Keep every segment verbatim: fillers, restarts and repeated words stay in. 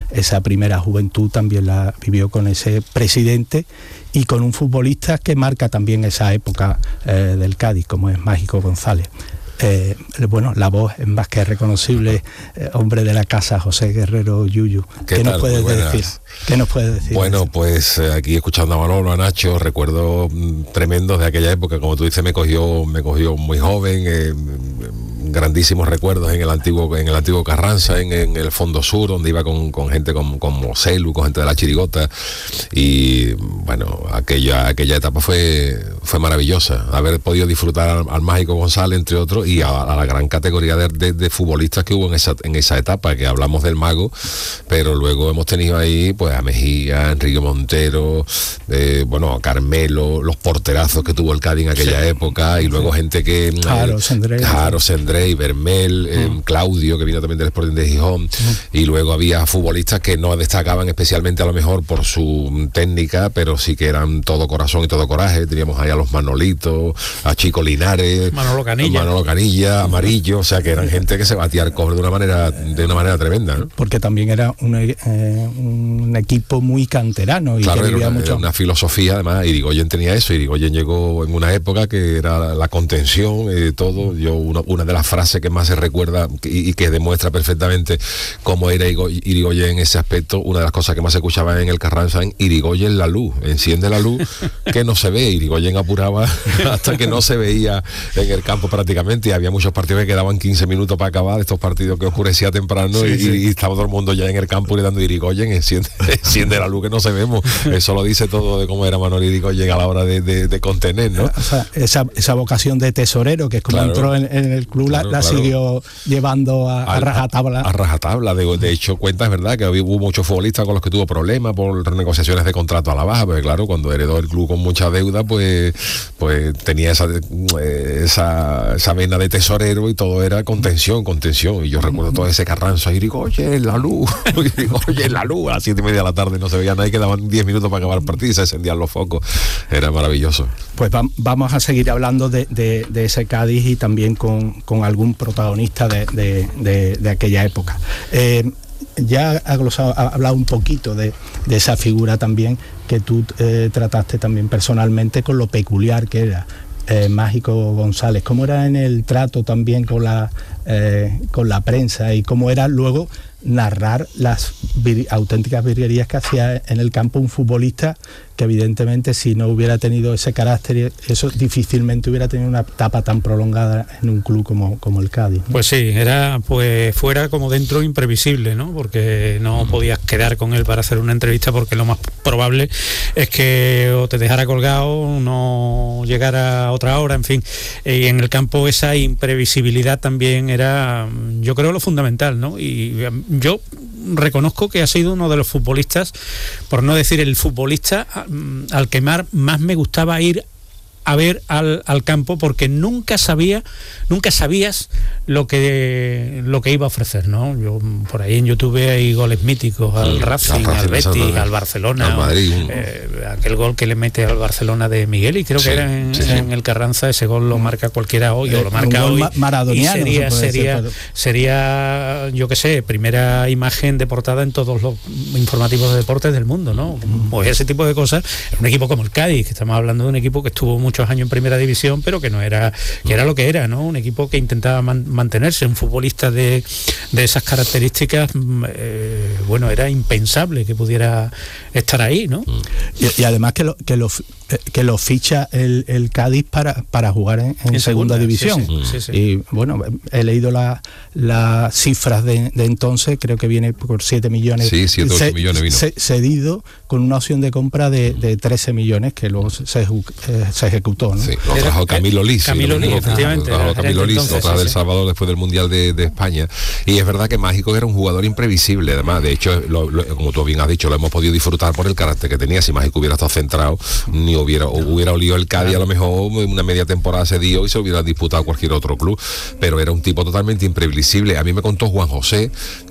esa primera juventud también la vivió con ese presidente y con un futbolista que marca también esa época eh, del Cádiz, como es Mágico González. Eh, bueno, la voz es más que reconocible, eh, hombre de la casa, José Guerrero Yuyu. ¿Qué, ¿Qué nos puedes decir? ¿Qué nos puedes decir? Bueno, pues eh, aquí escuchando a Manolo, a Nacho, recuerdos mm, tremendos de aquella época. Como tú dices, me cogió, me cogió muy joven, eh, grandísimos recuerdos en el antiguo, en el antiguo Carranza, en, en el Fondo Sur, donde iba con, con gente como, como Celu, con gente de la Chirigota, y bueno, aquella, aquella etapa fue, fue maravillosa, haber podido disfrutar al, al Mágico González, entre otros, y a, a la gran categoría de, de, de futbolistas que hubo en esa, en esa etapa, que hablamos del Mago, pero luego hemos tenido ahí pues a Mejía, Enrique Montero, eh, bueno, a Carmelo, los porterazos que tuvo el Cádiz en aquella sí. época, y luego gente que... Jaro Sendrey. Jaro Sendrey, Bermel, eh, mm. Claudio, que vino también del Sporting de Gijón, mm. y luego había futbolistas que no destacaban especialmente a lo mejor por su técnica, pero sí que eran todo corazón y todo coraje. Teníamos ahí a los Manolitos, a Chico Linares, Manolo Canilla, Manolo Canilla, Amarillo, o sea que eran gente que se batía al cobre de una manera de una manera tremenda, ¿no? Porque también era un, eh, un equipo muy canterano y claro, que era vivía una, mucho. Era una filosofía, además. Irigoyen tenía eso. Irigoyen llegó en una época que era la, la contención, eh, todo. Yo una, una de las frases que más se recuerda y, y que demuestra perfectamente cómo era Irigoyen en ese aspecto, una de las cosas que más se escuchaba en el Carranza, en Irigoyen la luz, enciende la luz que no se ve. Irigoyen apuraba hasta que no se veía en el campo prácticamente, y había muchos partidos que quedaban quince minutos para acabar, estos partidos que oscurecía temprano, sí, y, sí. y estaba todo el mundo ya en el campo gritando Irigoyen, enciende, enciende la luz que no se vemos. Eso lo dice todo de cómo era Manuel Irigoyen a la hora de, de, de contener, ¿no? O sea, esa, esa vocación de tesorero, que es como claro, entró en, en el club, claro, la, la claro. siguió llevando a, a, a rajatabla. A, a rajatabla, de, de hecho cuenta, es verdad que hubo muchos futbolistas con los que tuvo problemas por renegociaciones de contrato a la baja, porque claro, cuando heredó el club con mucha deuda, pues pues tenía esa esa, esa vena de tesorero y todo era contención, contención. Y yo recuerdo todo ese Carranza, Irigoyen la luz, Irigoyen la luz, a las siete y media de la tarde no se veía nada y quedaban diez minutos para acabar el partido y se encendían los focos. Era maravilloso. Pues va, vamos a seguir hablando de, de, de ese Cádiz y también con, con algún protagonista de, de, de, de aquella época. Eh, ya ha, glosado, ha hablado un poquito de, de esa figura también que tú eh, trataste también personalmente, con lo peculiar que era eh, Mágico González. ¿Cómo era en el trato también con la, eh, con la prensa, y cómo era luego narrar las vir- auténticas virguerías que hacía en el campo un futbolista que evidentemente, si no hubiera tenido ese carácter, eso difícilmente hubiera tenido una etapa tan prolongada en un club como, como el Cádiz, ¿no? Pues sí, era pues fuera como dentro imprevisible, ¿no? Porque no podías quedar con él para hacer una entrevista, porque lo más probable es que o te dejara colgado, no llegara a otra hora, en fin. Y en el campo esa imprevisibilidad también era, yo creo, lo fundamental, ¿no? Y yo reconozco que ha sido uno de los futbolistas, por no decir el futbolista, al que más, más me gustaba ir a ver al, al campo, porque nunca sabía, nunca sabías lo que lo que iba a ofrecer, ¿no? Yo por ahí en YouTube hay goles míticos al sí, Racing, al Betis, al Barcelona, al Madrid, o, eh, aquel gol que le mete al Barcelona de Miguel, y creo sí, que era en, sí, sí. en el Carranza, ese gol lo marca cualquiera hoy, eh, o lo marca hoy, maradoniano, y sería, sería, decir, sería, yo qué sé, primera imagen de portada en todos los informativos de deportes del mundo, ¿no? Mm. Pues ese tipo de cosas. Un equipo como el Cádiz, que estamos hablando de un equipo que estuvo muchos años en primera división, pero que no era, que era lo que era, ¿no? Un equipo que intentaba man, mantenerse, un futbolista de, de esas características, eh, bueno, era impensable que pudiera estar ahí, ¿no? Y, y además que lo, que lo, que lo ficha el, el Cádiz para, para jugar en, en, en segunda, segunda división. Sí, sí, sí, sí. Y bueno, he leído las la cifras de, de entonces, creo que viene por siete millones. Sí, siete, ocho millones vino. C- cedido con una opción de compra de, de trece millones que luego se, se, se ejecutó, ¿no? Sí, lo trajo Camilo Lis. Camilo Lis, efectivamente. Lo trajo Camilo Lis, lo trajo del Salvador después del Mundial de, de España. Y es verdad que Mágico era un jugador imprevisible, además. De hecho, lo, lo, como tú bien has dicho, lo hemos podido disfrutar por el carácter que tenía. Si Mágico hubiera estado centrado, ni hubiera, o hubiera olido el Cádiz, a lo mejor una media temporada se dio y se hubiera disputado cualquier otro club. Pero era un tipo totalmente imprevisible. A mí me contó Juan José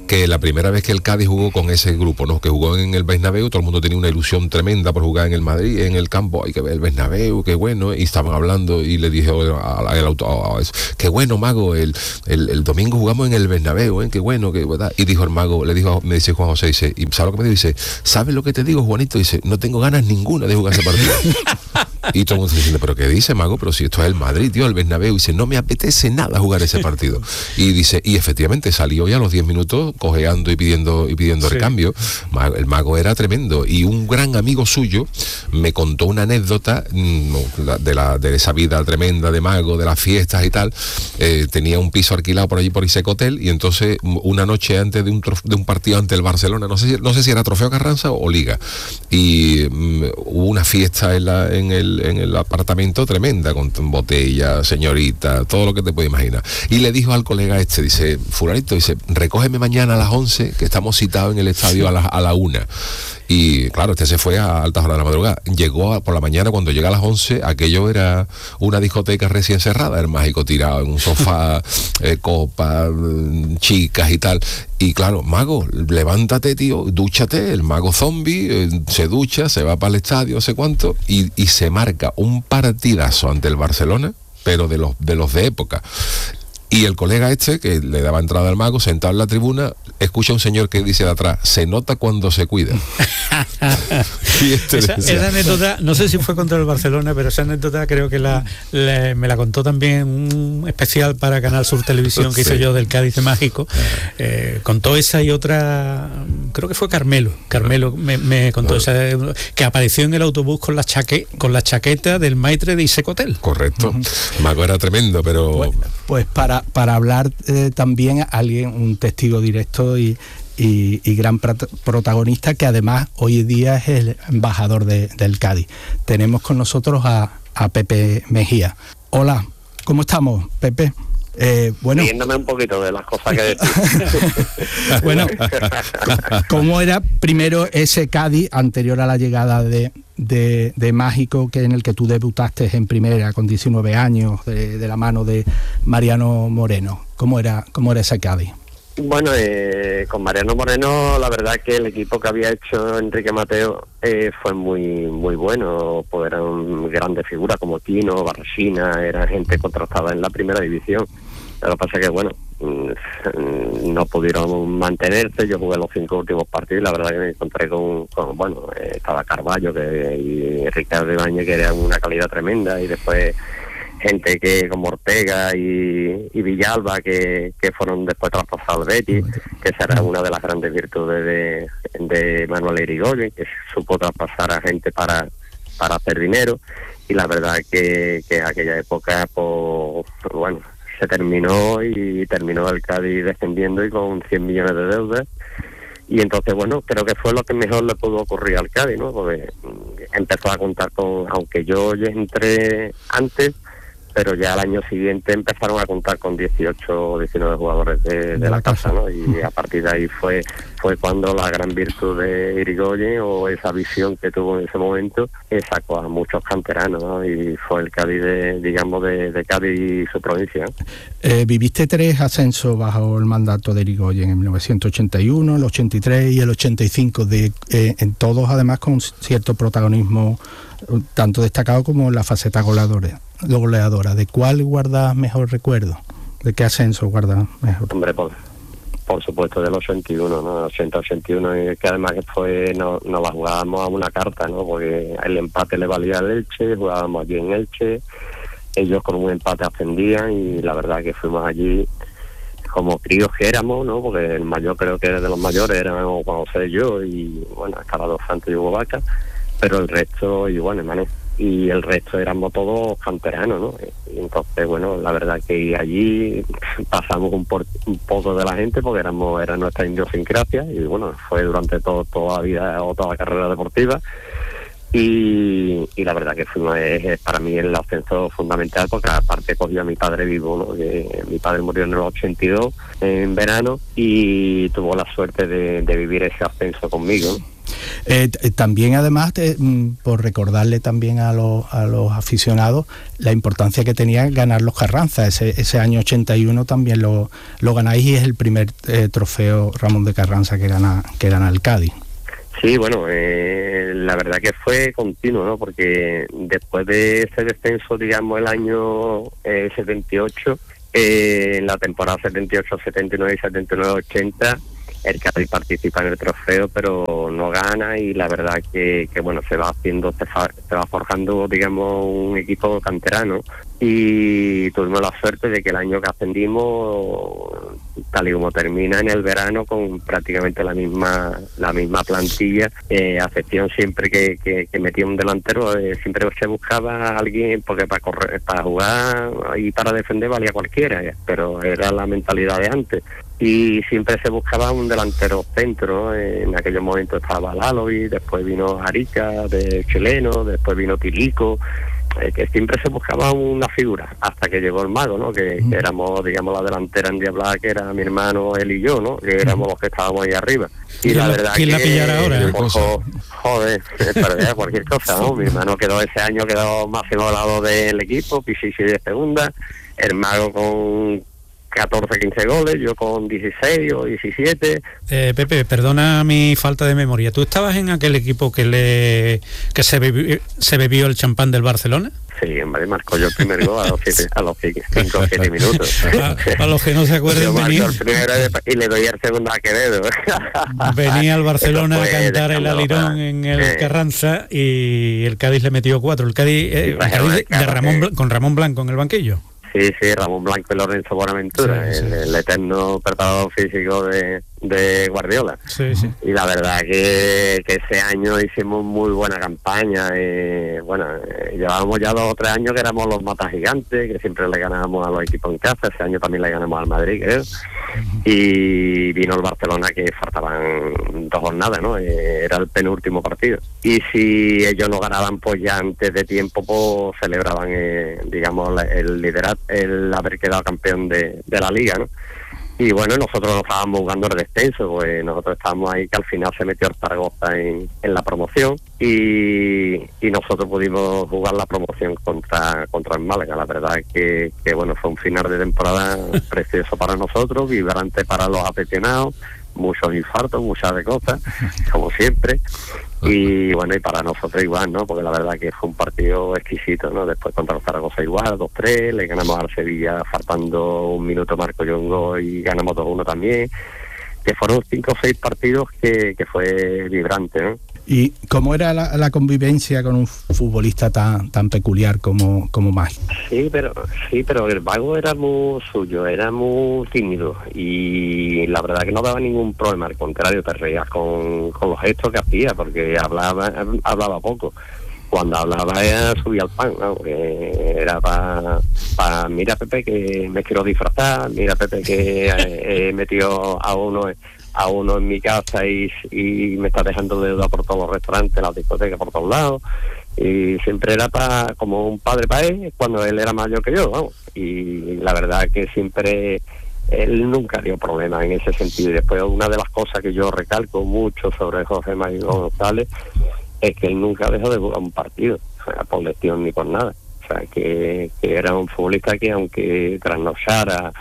que la primera vez que el Cádiz jugó con ese grupo, ¿no? Que jugó en el Bernabéu, todo el mundo tenía una ilusión tremenda por jugar en el Madrid, en el campo, hay que ver el Bernabéu, qué bueno, y estaban hablando y le dije al auto, qué bueno, Mago, el, el, el domingo jugamos en el Bernabéu, ¿eh? Qué bueno, qué verdad. Y dijo el Mago, le dijo, me dice Juan José, dice, ¿y sabes lo que me dice? ¿Sabes lo que te digo, Juanito? Dice, no tengo ganas ninguna de jugar ese partido. Y todo el mundo diciendo, ¿pero qué dice, Mago? Pero si esto es el Madrid, tío, el Bernabéu. Y dice, no me apetece nada jugar ese partido. Y dice, y efectivamente salió ya a los diez minutos cojeando y pidiendo y pidiendo sí. recambio. El Mago era tremendo. Y un gran amigo suyo me contó una anécdota de, la, de esa vida tremenda de Mago, de las fiestas y tal. Eh, tenía un piso alquilado por allí por Iseco Hotel, y entonces una noche antes de un, trof, de un partido ante el Barcelona, no sé si, no sé si era Trofeo Carranza o Liga, y um, hubo una fiesta en, la, en, el, en el apartamento tremenda, con botella, señorita, todo lo que te puedes imaginar. Y le dijo al colega este, dice, fulanito, dice, recógeme mañana a las once, que estamos citados en el estadio a la, a la una. Y claro, este se fue a altas horas de la madrugada. Llegó a, por la mañana, cuando llega a las once, aquello era una discoteca recién cerrada, el Mágico tirado en un sofá, eh, copas, chicas y tal. Y claro, Mago, levántate, tío, dúchate, el Mago zombie, eh, se ducha, se va para el estadio, no sé cuánto, y, y se marca un partidazo ante el Barcelona, pero de los de los de época. Y el colega este, que le daba entrada al Mago, sentado en la tribuna, escucha a un señor que dice de atrás, se nota cuando se cuida. Y este esa, esa anécdota, no sé si fue contra el Barcelona, pero esa anécdota creo que la, la me la contó también un especial para Canal Sur Televisión que sí. hice yo del Cádiz de Mágico. Eh, contó esa y otra, creo que fue Carmelo. Carmelo me, me contó esa, que apareció en el autobús con la, chaque, con la chaqueta del maitre de Iseco Hotel. Correcto. Uh-huh. Mago era tremendo, pero... Bueno, pues para para hablar eh, también alguien, un testigo directo y, y, y gran prat- protagonista, que además hoy día es el embajador de, del Cádiz. Tenemos con nosotros a, a Pepe Mejía. Hola, ¿cómo estamos, Pepe? Eh, bueno, Riéndome un poquito de las cosas que decís. Bueno, ¿cómo era primero ese Cádiz anterior a la llegada de, de, de Mágico, que en el que tú debutaste en primera con diecinueve años, de, de la mano de Mariano Moreno? ¿Cómo era, cómo era ese Cádiz? Bueno, eh, con Mariano Moreno, la verdad que el equipo que había hecho Enrique Mateo eh, fue muy muy bueno, pues eran grandes figuras como Tino, Barrachina, era gente contrastada en la primera división. Lo que pasa es que, bueno, no pudieron mantenerse. Yo jugué los cinco últimos partidos y la verdad que me encontré con, con bueno, eh, estaba Carballo que, y Ricardo Ibáñez, que eran una calidad tremenda, y después gente que como Ortega y, y Villalba que, que fueron después traspasados al Betis, que esa era una de las grandes virtudes de, de Manuel Irigoyen, que supo traspasar a gente para, para hacer dinero. Y la verdad que, que en aquella época, pues, pues bueno, se terminó y terminó el Cádiz descendiendo y con cien millones de deudas. Y entonces, bueno, creo que fue lo que mejor le pudo ocurrir al Cádiz, ¿no? Porque empezó a contar con, aunque yo ya entré antes, pero ya al año siguiente empezaron a contar con dieciocho o diecinueve jugadores de, de, de la casa, ¿no? Y a partir de ahí fue fue cuando la gran virtud de Irigoyen, o esa visión que tuvo en ese momento, eh, sacó a muchos canteranos, ¿no? Y fue el Cádiz, de, digamos, de, de Cádiz y su provincia. Eh, viviste tres ascensos bajo el mandato de Irigoyen, en mil novecientos ochenta y uno, el ochenta y tres y el ochenta y cinco, de, eh, en todos además con cierto protagonismo, tanto destacado como en la faceta goleadora. goleadora. ¿De cuál guardas mejor recuerdo? ¿De qué ascenso guardas mejor? Hombre, por, por supuesto del ochenta y uno, ¿no? ochenta ochenta y uno, que además fue, no, nos la jugábamos a una carta, ¿no? Porque el empate le valía al Elche, jugábamos allí en Elche, ellos con un empate ascendían, y la verdad que fuimos allí como críos que éramos, ¿no? Porque el mayor, creo que de los mayores éramos Juan José y yo, y bueno, estaba Dos Santos y Hugo Vaca, pero el resto, y bueno, hermano, y el resto éramos todos canteranos, ¿no? Y entonces, bueno, la verdad que allí pasamos un, por, un poco de la gente, porque éramos era nuestra idiosincrasia, y bueno, fue durante todo, toda la vida o toda la carrera deportiva, y, y la verdad que fuimos, es, es para mí el ascenso fundamental, porque aparte cogió a mi padre vivo, ¿no? Que mi padre murió en el ochenta y dos, en verano, y tuvo la suerte de, de vivir ese ascenso conmigo, ¿no? Eh, también además, de, por recordarle también a los, a los aficionados la importancia que tenía ganar los Carranza. Ese, ese año ochenta y uno también lo, lo ganáis y es el primer eh, trofeo Ramón de Carranza que gana, que gana el Cádiz. Sí, bueno, eh, la verdad que fue continuo, ¿no? Porque después de ese descenso, digamos, el año eh, setenta y ocho, eh, en la temporada setenta y ocho, setenta y nueve y setenta y nueve ochenta, el Cádiz participa en el trofeo, pero no gana, y la verdad que, que bueno, se va haciendo, se va, se va forjando, digamos, un equipo canterano, y tuvimos la suerte de que el año que ascendimos, tal y como termina en el verano, con prácticamente la misma la misma plantilla, eh, a excepción siempre que, que, que metía un delantero, eh, siempre se buscaba a alguien, porque para correr, para jugar y para defender valía cualquiera, eh, pero era la mentalidad de antes, y siempre se buscaba un delantero centro, ¿no? En aquellos momentos estaba Lalovi, después vino Arica de chileno, después vino Tilico, eh, que siempre se buscaba una figura, hasta que llegó el Mago, ¿no? Que, que éramos, digamos, la delantera endiablada, que era mi hermano, él y yo, ¿no? Que éramos los que estábamos ahí arriba. Y la verdad ¿quién que... la pillara ahora? Eh, jo, joder, perder cualquier cosa, ¿no? Mi hermano quedó ese año, quedó máximo al lado del equipo, Pichichi de segunda, el Mago con catorce, quince goles, yo con dieciséis o diecisiete. Eh, Pepe, perdona mi falta de memoria. ¿Tú estabas en aquel equipo que le que se bebió, se bebió el champán del Barcelona? Sí, hombre, marcó yo el primer gol a los siete, a los cinco o siete minutos. A, a los que no se acuerden, yo venía el primero y le doy el segundo a Quevedo. Venía al Barcelona a cantar el alirón para... en el eh. Carranza, y el Cádiz le metió cuatro. El Cádiz, eh, el Cádiz de Ramón, eh. con Ramón Blanco en el banquillo. Sí, sí, Ramón Blanco y Lorenzo Buenaventura, sí, sí. El, el eterno preparador físico de, de Guardiola. Sí, sí. Y la verdad que, que ese año hicimos muy buena campaña. Eh, bueno, eh, llevábamos ya dos o tres años que éramos los matas gigantes, que siempre le ganábamos a los equipos en casa. Ese año también le ganamos al Madrid, creo. Uh-huh. Y vino el Barcelona, que faltaban dos jornadas, ¿no? Eh, era el penúltimo partido. Y si ellos no ganaban, pues ya antes de tiempo, pues celebraban, eh, digamos, el liderato, el haber quedado campeón de, de la liga, ¿no? Y bueno, nosotros no estábamos jugando el descenso, pues nosotros estábamos ahí, que al final se metió el Zaragoza en, en la promoción, y, y nosotros pudimos jugar la promoción contra contra el Málaga. La verdad es que, que bueno, fue un final de temporada precioso para nosotros, vibrante para los aficionados, muchos infartos, muchas de cosas, como siempre. Y bueno, y para nosotros igual, ¿no? Porque la verdad que fue un partido exquisito, ¿no? Después contra el Zaragoza igual, dos tres, le ganamos al Sevilla faltando un minuto, marco yo un gol, y ganamos dos uno también. Que fueron cinco o seis partidos que, que fue vibrante, ¿no? ¿Y cómo era la, la convivencia con un futbolista tan tan peculiar como, como Mágico? Sí, pero sí, pero el Vago era muy suyo, era muy tímido, y la verdad que no daba ningún problema, al contrario, te reías con, con los gestos que hacía, porque hablaba hablaba poco. Cuando hablaba era subía al pan, ¿no? Porque era para, pa, mira Pepe que me quiero disfrazar, mira Pepe que he, he metido a uno a uno en mi casa y, y me está dejando deuda por todos los restaurantes, las discotecas, por todos lados. Y siempre era para como un padre para él, cuando él era mayor que yo, vamos. Y la verdad que siempre él nunca dio problemas en ese sentido. Y después, una de las cosas que yo recalco mucho sobre José Mágico González es que él nunca dejó de jugar un partido, o sea, por lesión ni por nada. O sea, que, que era un futbolista que, aunque trasnochara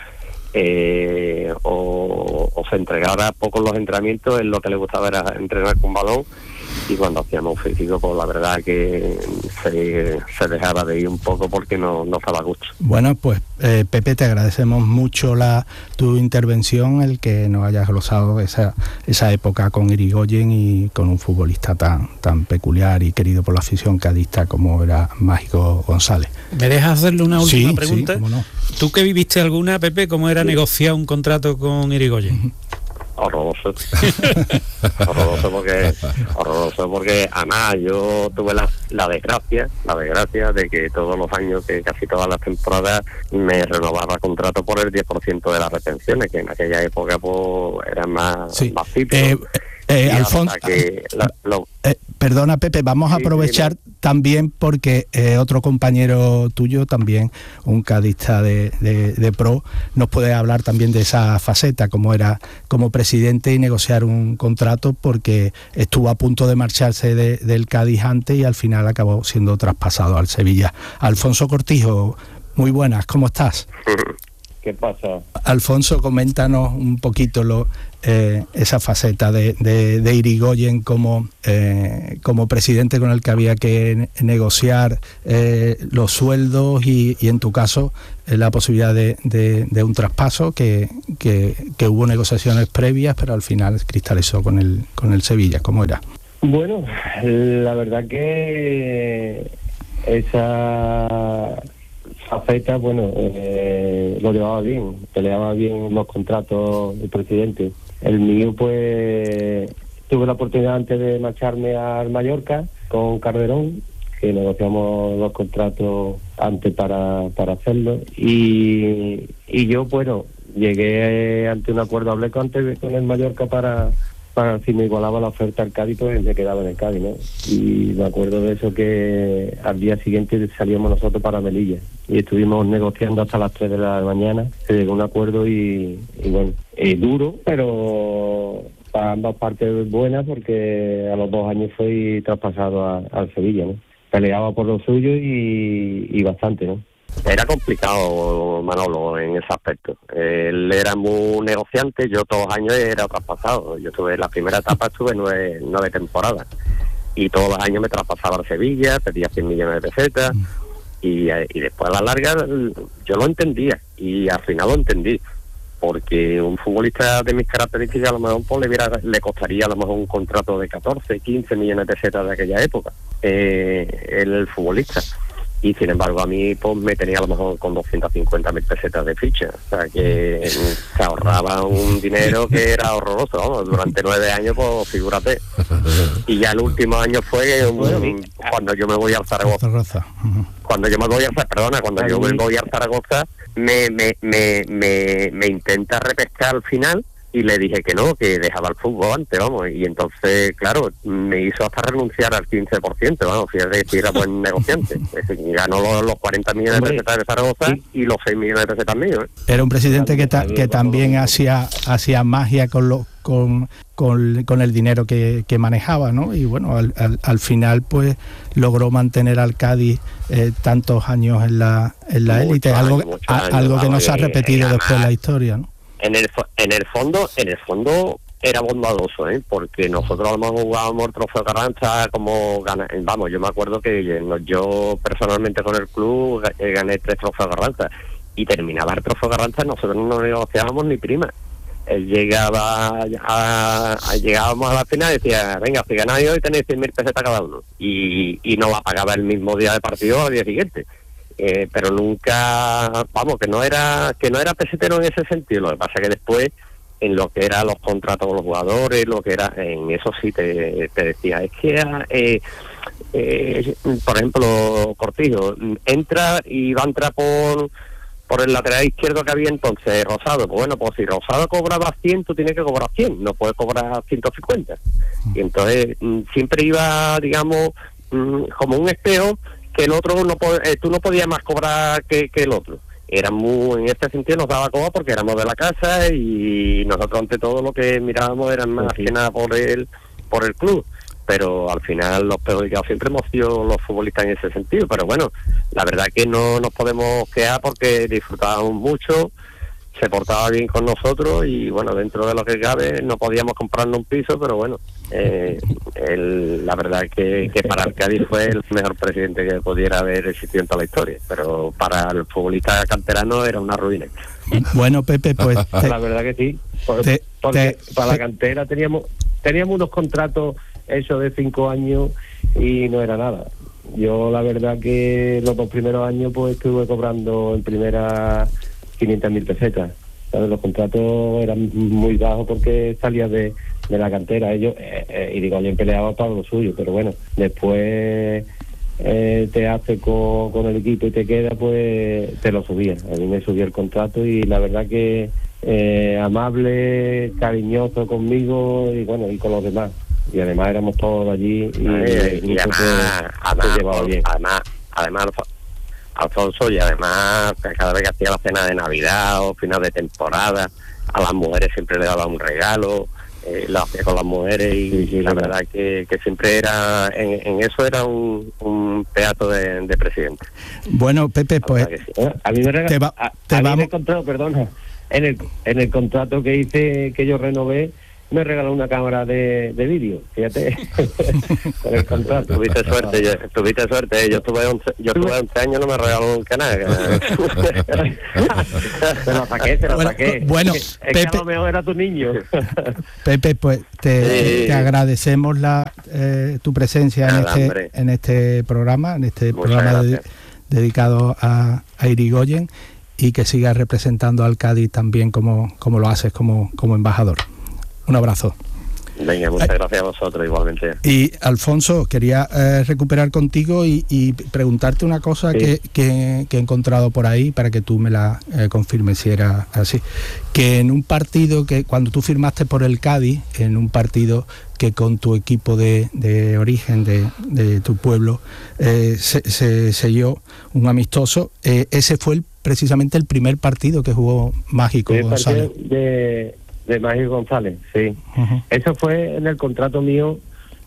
eh, o, o se entregara poco en los entrenamientos, él lo que le gustaba era entrenar con balón, y cuando hacíamos físico, pues la verdad que se, se dejaba de ir un poco porque no, no estaba a gusto. Bueno, pues eh, Pepe, te agradecemos mucho la tu intervención, el que nos hayas glosado esa esa época con Irigoyen y con un futbolista tan tan peculiar y querido por la afición cadista como era Mágico González. ¿Me dejas hacerle una última sí, pregunta? Sí, cómo no. ¿Tú que viviste alguna, Pepe, cómo era sí. negociar un contrato con Irigoyen? Uh-huh. Horroroso, horroroso porque, horroroso porque además yo tuve la, la desgracia, la desgracia de que todos los años, que casi todas las temporadas, me renovaba contrato por el diez por ciento de las retenciones, que en aquella época pues eran más, sí. más tipos. Eh, Eh, Alfonso, que la, lo... eh, perdona Pepe, vamos a sí, aprovechar sí, también porque eh, otro compañero tuyo, también un cadista de, de, de pro, nos puede hablar también de esa faceta, como era como presidente y negociar un contrato, porque estuvo a punto de marcharse de, del Cádiz antes y al final acabó siendo traspasado al Sevilla. Alfonso Cortijo, muy buenas, ¿cómo estás? ¿Qué pasa? Alfonso, coméntanos un poquito lo, eh, esa faceta de, de, de Irigoyen como, eh, como presidente con el que había que negociar eh, los sueldos y, y en tu caso eh, la posibilidad de, de, de un traspaso, que, que, que hubo negociaciones previas, pero al final cristalizó con el, con el Sevilla. ¿Cómo era? Bueno, la verdad que esa faceta, bueno, eh, lo llevaba bien, peleaba bien los contratos el presidente. El mío, pues, tuve la oportunidad antes de marcharme al Mallorca con Calderón, que negociamos los contratos antes para, para hacerlo, y, y yo, bueno, llegué ante un acuerdo, hablé con, antes con el Mallorca para... para si me igualaba la oferta al Cádiz, pues me quedaba en el Cádiz, ¿no? Y me acuerdo de eso, que al día siguiente salíamos nosotros para Melilla y estuvimos negociando hasta las tres de la mañana, se llegó a un acuerdo y, y bueno, es duro, pero para ambas partes buena, porque a los dos años fui traspasado a, al Sevilla, ¿no? Peleaba por lo suyo y, y bastante, ¿no? Era complicado, Manolo, en ese aspecto. Él era muy negociante, yo todos los años era traspasado. Yo estuve en la primera etapa, estuve nueve, nueve temporadas. Y todos los años me traspasaba a Sevilla, pedía cien millones de pesetas. Y, y después a la larga yo lo entendía, y al final lo entendí. Porque un futbolista de mis características a lo mejor pues, le, viera, le costaría a lo mejor un contrato de catorce, quince millones de pesetas de aquella época. Eh, el futbolista. Y sin embargo a mí pues me tenía a lo mejor con doscientas cincuenta mil pesetas de ficha, o sea que se ahorraba un dinero que era horroroso, vamos, durante nueve años, pues figúrate. Y ya el último año fue un, cuando yo me voy al Zaragoza, cuando yo me voy a perdona, cuando yo me voy al Zaragoza, me, me, me, me, me intenta repescar al final. Y le dije que no, que dejaba el fútbol antes, vamos, y entonces, claro, me hizo hasta renunciar al quince por ciento, vamos, fíjate que era buen negociante. Es decir, ganó los, los cuarenta millones de pesetas de Zaragoza, sí, y los seis millones de pesetas míos. ¿eh? Era un presidente que, ta, que también hacía hacía magia con lo, con, con, con el dinero que, que manejaba, ¿no? Y bueno, al, al, al final, pues, logró mantener al Cádiz eh, tantos años en la en la élite, algo, a, algo que no se ha repetido después en la historia, ¿no? En el en el fondo, en el fondo era bondadoso, ¿eh? Porque nosotros a lo mejor jugábamos el Trofeo Carranza como gana, vamos, yo me acuerdo que yo personalmente con el club gané tres Trofeos Carranza y terminaba el Trofeo Carranza, nosotros no negociábamos ni prima. Él llegaba a, a llegábamos a la final y decía, venga, si ganáis hoy tenéis cien mil pesetas cada uno, y, y nos la pagaba el mismo día de partido al día siguiente. Eh, pero nunca, vamos, que no era que no era pesetero en ese sentido. Lo que pasa es que después, en lo que eran los contratos con los jugadores, lo que era, en eso sí te, te decía, es que eh, eh, por ejemplo, Cortijo entra y va a entrar por por el lateral izquierdo que había entonces, Rosado. Pues bueno, pues si Rosado cobraba cien, tú tienes que cobrar cien, no puedes cobrar ciento cincuenta. Y entonces siempre iba, digamos, como un espejo, que el otro no eh, tú no podías más cobrar que, que el otro. Era muy, en este sentido nos daba coba porque éramos de la casa y nosotros ante todo lo que mirábamos eran más que nada por el por el club, pero al final los perjudicados siempre hemos sido los futbolistas en ese sentido. Pero bueno, la verdad que no nos podemos quedar porque disfrutábamos mucho, se portaba bien con nosotros y bueno, dentro de lo que cabe no podíamos comprarnos un piso, pero bueno, eh, el, la verdad que, que para el Cádiz fue el mejor presidente que pudiera haber existido en toda la historia, pero para el futbolista canterano era una ruina. Bueno, Pepe, pues te, la verdad que sí, porque, te, porque te, para te, la cantera teníamos teníamos unos contratos esos de cinco años y no era nada. Yo la verdad que los dos primeros años pues estuve cobrando en primera quinientas mil pesetas. ¿Sabes? Los contratos eran muy bajos porque salía de, de la cantera. Ellos, eh, eh, y digo, yo peleaba para lo suyo, pero bueno, después eh, te hace con, con el equipo y te queda, pues te lo subía. A mí me subió el contrato y la verdad que, eh, amable, cariñoso conmigo y bueno, y con los demás. Y además éramos todos allí y, Ay, y, y además, se, además, se llevaba bien. además, además, Alfonso, y además cada vez que hacía la cena de Navidad o final de temporada, a las mujeres siempre le daba un regalo, eh, lo hacía con las mujeres y, sí, sí, y la verdad. verdad que, que siempre era, en, en eso era un, un pedazo de, de presidente. Bueno, Pepe, pues Sí. Bueno, a mí me regaló, te va- a, te a mí vamos- en el contrato, perdona, en el, en el contrato que hice, que yo renové, me regaló una cámara de, de vídeo, fíjate, con el contrato. Tuviste suerte, yo, tuviste suerte, yo tuve once, yo tuve once años, no me regaló un canal. Se lo saqué, se lo Bueno, saqué. bueno, es que, es que Pepe- a lo mejor era tu niño. Pepe, pues te, Sí. te agradecemos la eh, tu presencia en Nada, este hombre. en este programa, en este Muchas programa de- gracias. dedicado a, a Irigoyen, y que sigas representando al Cádiz también como, como lo haces como, como embajador. Un abrazo. Venga, muchas gracias a vosotros igualmente. Y Alfonso, quería eh, recuperar contigo y, y preguntarte una cosa Sí. que, que- que he encontrado por ahí para que tú me la eh, confirmes si era así. Que en un partido que cuando tú firmaste por el Cádiz, en un partido que con tu equipo de, de origen, de, de tu pueblo, eh, se, se selló un amistoso, eh, ese fue el, precisamente el primer partido que jugó Mágico El González. partido de, de Mágico González, sí. Ujú. Eso fue en el contrato mío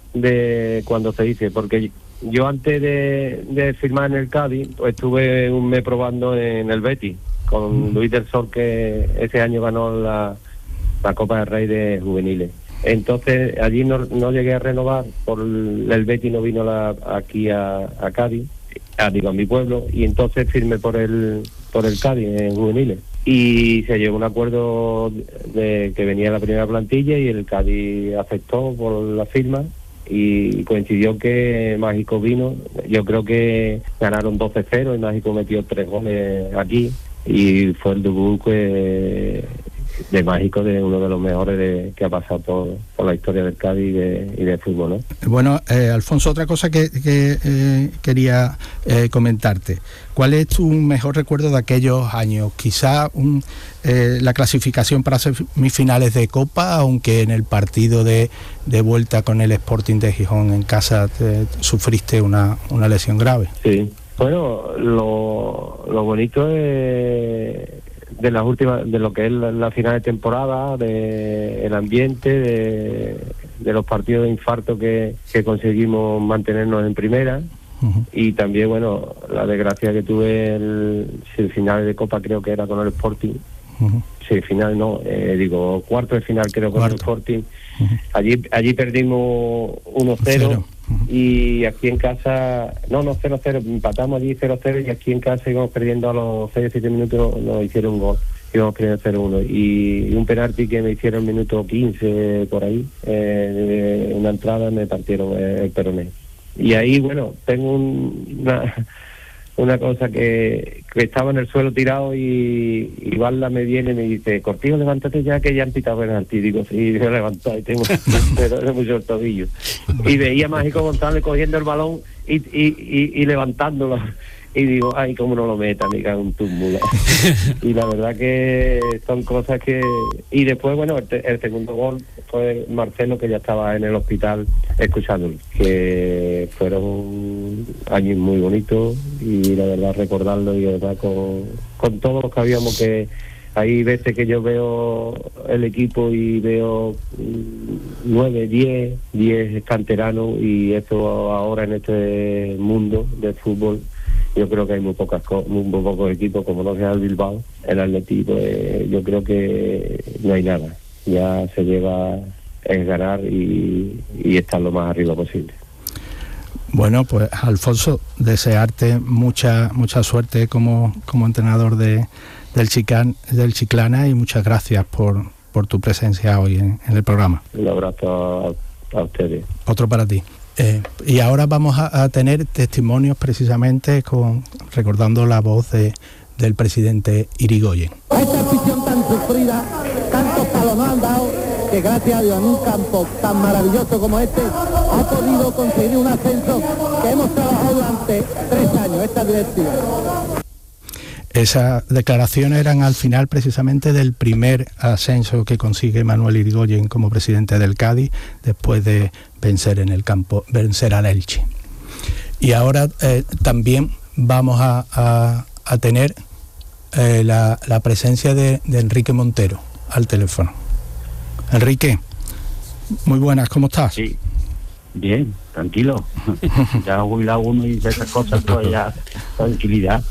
de cuando se hice, porque yo antes de, de firmar en el Cádiz, pues estuve un mes probando en el Betis, con Luis del Sol, que ese año ganó la, la Copa del Rey de juveniles. Entonces allí no, no llegué a renovar, por el, el Betis no vino la, aquí a, a Cádiz, a, digo, a mi pueblo, y entonces firmé por el, por el Cádiz en juveniles. Y se llegó a un acuerdo de que venía la primera plantilla y el Cádiz aceptó por la firma y coincidió que Mágico vino. Yo creo que ganaron doce cero y Mágico metió tres goles aquí y fue el debut que, de Mágico, de uno de los mejores de, que ha pasado por, por la historia del Cádiz y de, y de fútbol, ¿no? Bueno, eh, Alfonso, otra cosa que, que eh, quería eh, comentarte. ¿Cuál es tu mejor recuerdo de aquellos años? Quizá un, eh, la clasificación para semifinales de Copa, aunque en el partido de, de vuelta con el Sporting de Gijón en casa te, sufriste una, una lesión grave. Sí. Bueno, lo, lo bonito de, de las últimas, de lo que es la, la final de temporada, de el ambiente, de, de los partidos de infarto que, que conseguimos mantenernos en primera. Uh-huh. Y también, bueno, la desgracia que tuve el, el final de Copa, creo que era con el Sporting. Uh-huh. Sí, final no, eh, digo, cuarto de final creo con Cuarto. el Sporting. Uh-huh. Allí allí perdimos uno cero. Cero. Uh-huh. Y aquí en casa, no, no, cero cero, empatamos allí cero cero y aquí en casa íbamos perdiendo a los seis o siete minutos, nos hicieron un gol, íbamos perdiendo cero uno. Y, y un penalti que me hicieron minuto quince por ahí, eh, de una entrada me partieron el peroné. Y ahí, bueno, tengo un, una, una cosa que, que estaba en el suelo tirado y, y Valda me viene y me dice, Cortijo, levántate ya que ya han pitado penalti. Y digo, sí, me he levantado y tengo pero mucho el tobillo. Y veía a Mágico González cogiendo el balón y, y, y, y levantándolo. Y digo, ay, cómo no lo meta, me cago en tu mula. Y la verdad que son cosas que... Y después, bueno, el, te- el segundo gol fue Marcelo, que ya estaba en el hospital escuchándolo. Que fueron años muy bonitos y la verdad recordarlo y la verdad con, con todos los que habíamos, que hay veces que yo veo el equipo y veo mm, nueve, diez, diez canteranos, y eso ahora en este mundo del fútbol yo creo que hay muy pocas co- muy, muy pocos equipos, como no sea el Bilbao, el Atlético, eh, yo creo que no hay nada, ya se lleva es ganar y, y estar lo más arriba posible. Bueno, pues Alfonso, desearte mucha mucha suerte como, como entrenador de, del, Chican, del Chiclana, y muchas gracias por, por tu presencia hoy en, en el programa. Un abrazo a, a ustedes. Otro para ti. Eh, y ahora vamos a, a tener testimonios precisamente con recordando la voz de, del presidente Irigoyen. A esta afición tan sufrida, tantos palos nos han dado, que gracias a Dios en un campo tan maravilloso como este ha podido conseguir un ascenso que hemos trabajado durante tres años, esta directiva. Esas declaraciones eran al final precisamente del primer ascenso que consigue Manuel Irigoyen como presidente del Cádiz, después de vencer en el campo, vencer al Elche. Y ahora eh, también vamos a, a, a tener eh, la, la presencia de, de Enrique Montero al teléfono. Enrique, muy buenas, ¿cómo estás? Sí, bien, tranquilo. Ya jubilado uno y esas cosas, pues ya tranquilidad.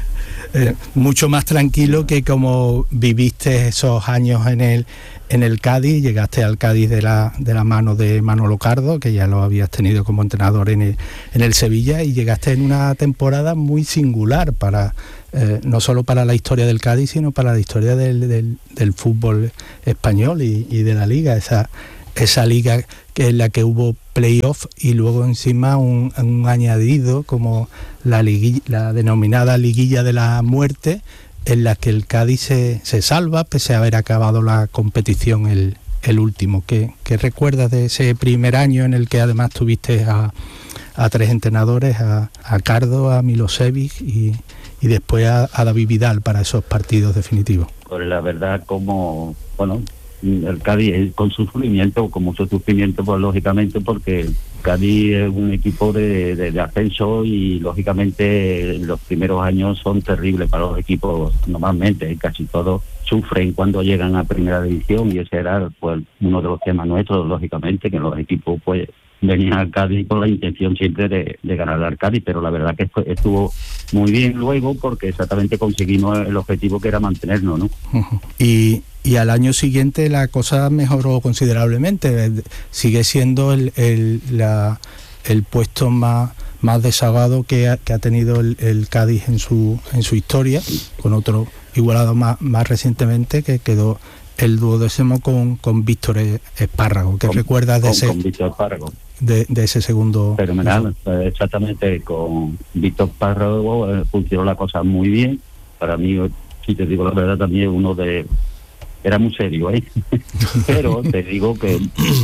Eh, mucho más tranquilo que como viviste esos años en el en el Cádiz. Llegaste al Cádiz de la de la mano de Manolo Cardo, que ya lo habías tenido como entrenador en el, en el Sevilla, y llegaste en una temporada muy singular para eh, no solo para la historia del Cádiz, sino para la historia del, del, del fútbol español y, y de la liga, esa esa liga que en la que hubo playoff y luego encima un, un añadido como la, liguilla, la denominada liguilla de la muerte, en la que el Cádiz se, se salva pese a haber acabado la competición el, el último. ¿Qué, ¿Qué recuerdas de ese primer año en el que además tuviste a, a tres entrenadores, a, a Cardo, a Milosevic y, y después a, a David Vidal para esos partidos definitivos? Pues la verdad, como, bueno, el Cádiz con su sufrimiento, con mucho sufrimiento, pues lógicamente, porque Cádiz es un equipo de, de, de ascenso y lógicamente los primeros años son terribles para los equipos. Normalmente casi todos sufren cuando llegan a primera división, y ese era pues uno de los temas nuestros, lógicamente, que los equipos pues venían al Cádiz con la intención siempre de, de ganar al Cádiz, pero la verdad que estuvo muy bien luego porque exactamente conseguimos el objetivo que era mantenernos, ¿no? Uh-huh. Y Y al año siguiente la cosa mejoró considerablemente. Sigue siendo el, el, la, el puesto más, más desahogado que ha, que ha tenido el, el Cádiz en su en su historia, con otro igualado más, más recientemente, que quedó el duodécimo con, con Víctor Espárrago. ¿Qué recuerdas de con, ese con Víctor Espárrago? De, de ese segundo? Fenomenal, pues exactamente, con Víctor Espárrago eh, funcionó la cosa muy bien. Para mí, si te digo la verdad, también uno de... Era muy serio, ¿eh? Pero te digo que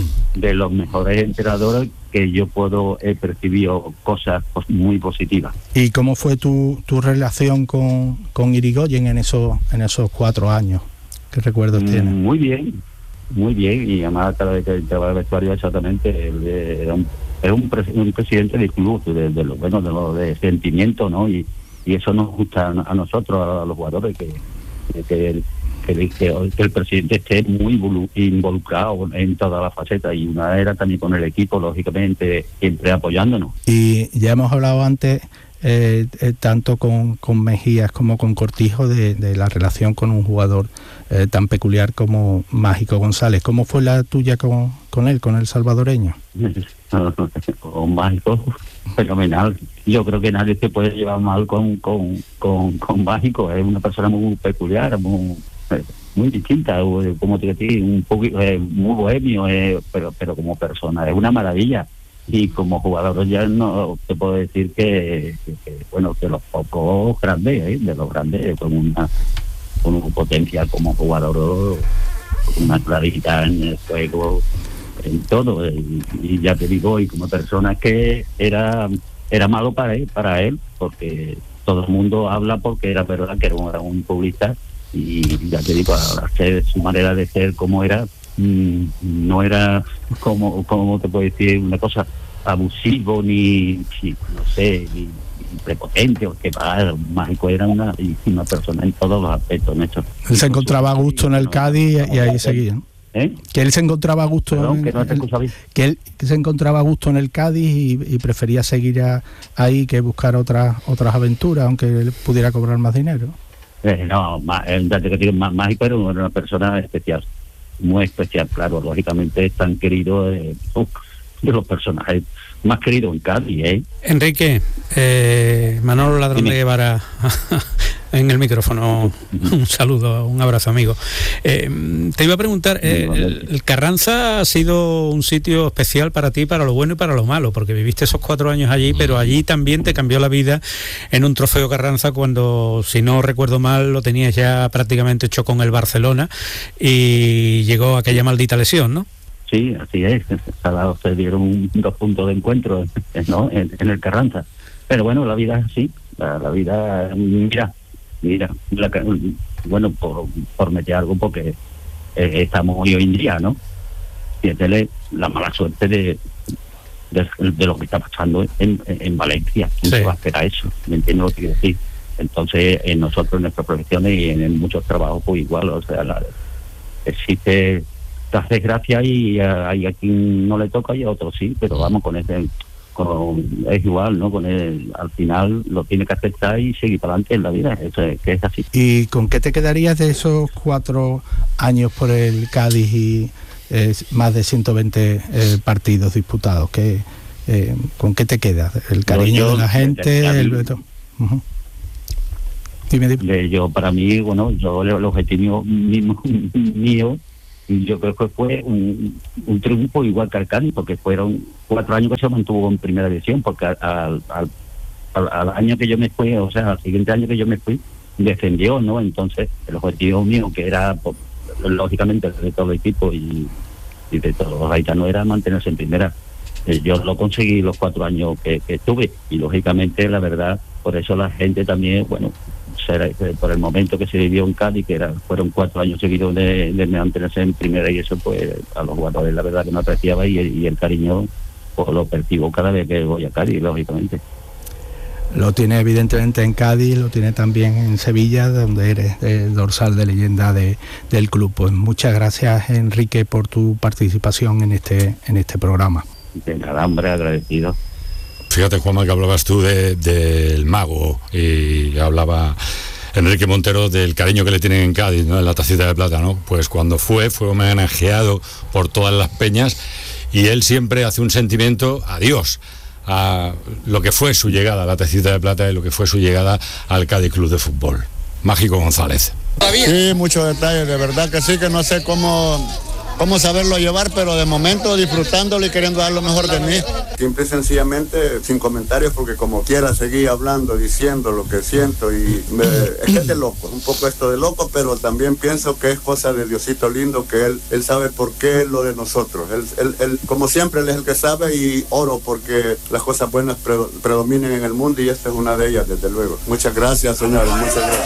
de los mejores entrenadores que yo puedo, he percibido cosas muy positivas. ¿Y cómo fue tu, tu relación con, con Irigoyen en esos, en esos cuatro años? ¿Qué recuerdos tienes? Muy bien, muy bien, y además cada vez que entraba al vestuario exactamente, él era un, era un, pres, un presidente del club, de, de lo bueno, de lo de sentimiento, ¿no? Y, y eso nos gusta a nosotros, a los jugadores, que, que él Que, que, que el presidente esté muy involucrado en todas las facetas, y una era también con el equipo, lógicamente, siempre apoyándonos. Y ya hemos hablado antes, eh, eh, tanto con, con Mejías como con Cortijo, de, de la relación con un jugador eh, tan peculiar como Mágico González. ¿Cómo fue la tuya con, con él, con el salvadoreño? Con Mágico, fenomenal. Yo creo que nadie se puede llevar mal con, con, con, con Mágico. Es una persona muy peculiar, muy... muy distinta, como te digo, un poco eh, muy bohemio, eh, pero pero como persona es una maravilla, y como jugador ya no te puedo decir que, que, que bueno, que los pocos grandes, eh, de los grandes, con una con un potencial como jugador, con una claridad en el juego, en todo, eh, y ya te digo, y como persona que era era malo para él, para él, porque todo el mundo habla porque era verdad que era un, era un futbolista. Y ya te digo, a hacer su manera de ser como era, mmm, no era, como como te puedo decir, una cosa abusivo, ni, ni no sé, ni, ni prepotente, o que va, Mágico era una, una persona en todos los aspectos, Néstor. Él se encontraba a gusto en el Cádiz y, y ahí seguía, ¿no? ¿Eh? Que él se encontraba a gusto. Perdón, en, que, no te el, que él que se encontraba a gusto en el Cádiz y, y prefería seguir a, ahí que buscar otras otras aventuras, aunque él pudiera cobrar más dinero. Eh, no, más, más, Mágico era una persona especial, muy especial, claro, lógicamente es tan querido, eh, uh, de los personajes más queridos en Cádiz, ¿eh? Enrique, eh, Manolo Ladrón Dime. de Guevara en el micrófono, un saludo, un abrazo, amigo. Eh, te iba a preguntar, eh, el, el Carranza ha sido un sitio especial para ti, para lo bueno y para lo malo, porque viviste esos cuatro años allí, pero allí también te cambió la vida en un trofeo Carranza cuando, si no recuerdo mal, lo tenías ya prácticamente hecho con el Barcelona y llegó aquella maldita lesión, ¿no? Sí, así es. Se dieron un, dos puntos de encuentro, ¿no? en, en el Carranza. Pero bueno, la vida es así. La, la vida, mira, mira, la, bueno, por, por meter algo, porque eh, estamos hoy, hoy en día, ¿no? Fíjate la mala suerte de, de, de lo que está pasando en, en Valencia. ¿Quién Sí. se va a esperar eso? ¿Me entiendes lo que quiero decir? Entonces, en nosotros, en nuestras profesiones y en, en muchos trabajos, pues igual, o sea, la, existe las desgracias y a, hay a quien no le toca y a otros sí, pero vamos, con este, con, es igual, ¿no? Con el, al final lo tiene que aceptar y seguir para adelante en la vida, eso es, que es así. ¿Y con qué te quedarías de esos cuatro años por el Cádiz y eh, más de ciento veinte eh, partidos disputados? ¿Qué, eh, ¿Con qué te quedas? ¿El cariño yo, de la gente? de- de- El, uh-huh. Dime, dime. De- yo, para mí, bueno, yo el, el objetivo mío, mío, yo creo que fue un, un triunfo igual que Arcani, porque fueron cuatro años que se mantuvo en primera división, porque al, al, al, al año que yo me fui, o sea, al siguiente año que yo me fui, defendió, ¿no? Entonces, el objetivo mío, que era, pues, lógicamente, de todo el equipo y, y de todos los haitianos, era mantenerse en primera. Eh, yo lo conseguí los cuatro años que, que estuve, y lógicamente, la verdad, por eso la gente también, bueno, será, eh, por el momento que se vivió en Cádiz, que era, fueron cuatro años seguidos de, de mantenerse en primera, y eso pues a los jugadores la verdad que me apreciaba, y, y el cariño pues lo percibo cada vez que voy a Cádiz, lógicamente. Lo tiene evidentemente en Cádiz, lo tiene también en Sevilla, donde eres el dorsal de leyenda de, del club. Pues muchas gracias, Enrique, por tu participación en este, en este programa. De nada, hombre, agradecido. Fíjate, Juanma, que hablabas tú de, del mago, y hablaba Enrique Montero del cariño que le tienen en Cádiz, ¿no? En la Tacita de Plata, ¿no? Pues cuando fue, fue homenajeado por todas las peñas, y él siempre hace un sentimiento a Dios, a lo que fue su llegada a la Tacita de Plata y lo que fue su llegada al Cádiz Club de Fútbol. Mágico González. Sí, muchos detalles, de verdad que sí, que no sé cómo, cómo saberlo llevar, pero de momento disfrutándolo y queriendo dar lo mejor de mí. Simple y sencillamente, sin comentarios, porque como quiera seguir hablando, diciendo lo que siento, y me, es que es de loco, un poco esto de loco, pero también pienso que es cosa de Diosito lindo, que Él, él sabe por qué lo de nosotros. Él, él, él, como siempre, Él es el que sabe, y oro porque las cosas buenas predominen en el mundo, y esta es una de ellas, desde luego. Muchas gracias, señores, muchas gracias.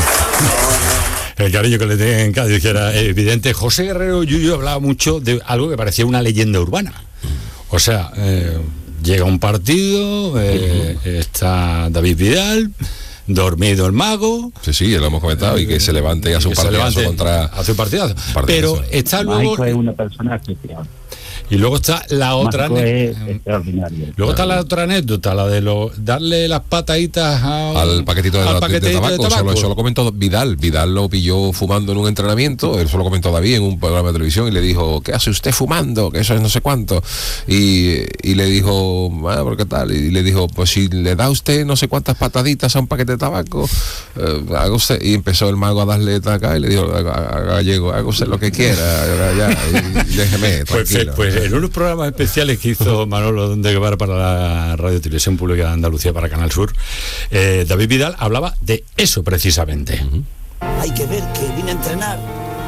El cariño que le tienen en Cádiz, que era evidente. José Guerrero Yuyu hablaba mucho de algo que parecía una leyenda urbana. O sea, eh, llega un partido, eh, está David Vidal, dormido el mago. Sí, sí, lo hemos comentado, y que se levante y hace un partidazo contra... Hace un partidazo. un partidazo. Pero está luego... Mágico es una persona especial. Y luego está la otra Mágico ane- es extraordinario. luego está la otra anécdota, la de lo, darle las pataditas a- al paquetito de, al de- de paquetito tabaco, de tabaco. Eso, eso lo comentó Vidal. Vidal lo pilló fumando en un entrenamiento, eso lo comentó David en un programa de televisión, y le dijo, ¿qué hace usted fumando? Que eso es no sé cuánto. Y, y le dijo, ah, ¿por qué tal? Y le dijo, pues si le da usted no sé cuántas pataditas a un paquete de tabaco, eh, haga usted. Y empezó el mago a darle acá y le dijo a, a- a Gallego, haga usted lo que quiera, ya, y, y déjeme, Pues, tranquilo. pues en unos programas especiales que hizo Manolo de Guevara para la Radio Televisión Pública de Andalucía, para Canal Sur, eh, David Vidal hablaba de eso precisamente. Uh-huh. Hay que ver que vine a entrenar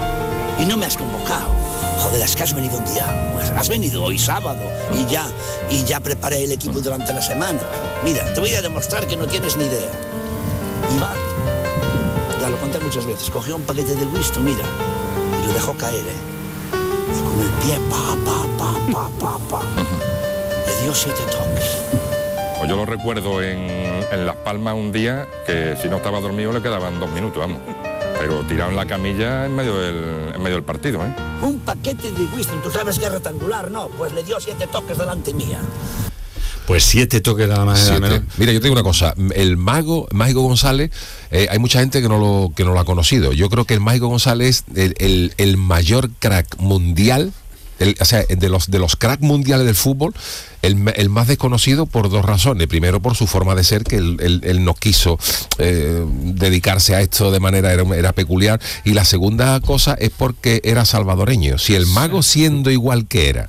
y no me has convocado. Joder, es que has venido un día, pues has venido hoy sábado y ya, y ya preparé el equipo durante la semana. Mira, te voy a demostrar que no tienes ni idea. Y va, ya lo conté muchas veces, cogió un paquete de Winston, mira, y lo dejó caer, ¿eh? Y con el pie, pa, pa, pa, pa, pa, pa. Le dio siete toques. Pues yo lo recuerdo en, en Las Palmas un día que si no estaba dormido le quedaban dos minutos, vamos. Pero tirado en la camilla en medio del, en medio del partido, ¿eh? Un paquete de Winston, tú sabes que es rectangular, ¿no? Pues le dio siete toques delante mía. Pues siete toques nada más. Siete. Nada menos. Mira, yo te digo una cosa, el mago, Mágico González, eh, hay mucha gente que no lo que no lo ha conocido. Yo creo que el Mágico González es el, el, el mayor crack mundial, el, o sea, de los de los cracks mundiales del fútbol, el, el más desconocido por dos razones. Primero, por su forma de ser, que él, él, él no quiso eh, dedicarse a esto de manera, era, era peculiar. Y la segunda cosa es porque era salvadoreño. Si el mago, siendo igual que era,